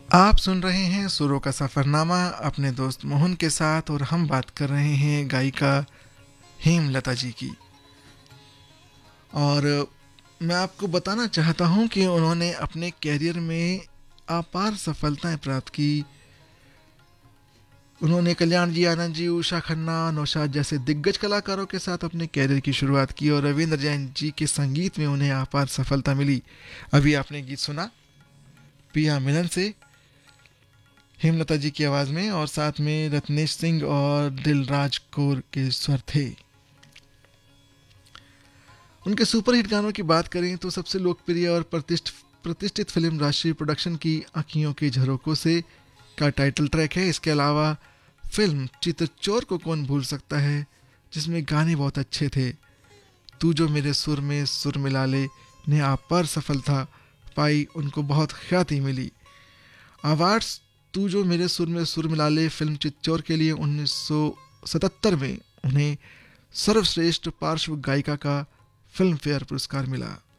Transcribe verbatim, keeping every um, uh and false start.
आप सुन रहे हैं सुरों का सफ़रनामा अपने दोस्त मोहन के साथ, और हम बात कर रहे हैं गायिका हेमलता जी की। और मैं आपको बताना चाहता हूं कि उन्होंने अपने कैरियर में अपार सफलताएं प्राप्त की। उन्होंने कल्याण जी, आनंद जी, उषा खन्ना, नौशाद जैसे दिग्गज कलाकारों के साथ अपने कैरियर की शुरुआत की, और रविंद्र जैन जी के संगीत में उन्हें अपार सफलता मिली। अभी आपने गीत सुना पिया मिलन से, हेमलता जी की आवाज़ में, और साथ में रत्नेश सिंह और दिलराज कौर के स्वर थे। उनके सुपरहिट गानों की बात करें तो सबसे लोकप्रिय और प्रतिष्ठ प्रतिष्ठित फिल्म राष्ट्रीय प्रोडक्शन की आँखियों के झरोकों से का टाइटल ट्रैक है। इसके अलावा फिल्म चितचोर को कौन भूल सकता है, जिसमें गाने बहुत अच्छे थे। तू जो मेरे सुर में सुर मिला ले ने अपार सफलता पाई, उनको बहुत ख्याति मिली। अवार्ड्स: तू जो मेरे सुर में सुर मिला ले फिल्म चितचोर के लिए उन्नीस सौ सतहत्तर में उन्हें सर्वश्रेष्ठ पार्श्व गायिका का फिल्म फेयर पुरस्कार मिला।